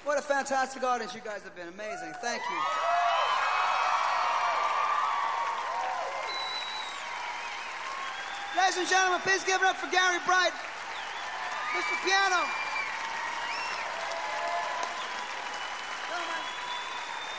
What a fantastic audience you guys have been. Amazing. Thank you. Ladies and gentlemen, please give it up for Gary Bright, Mr. Piano.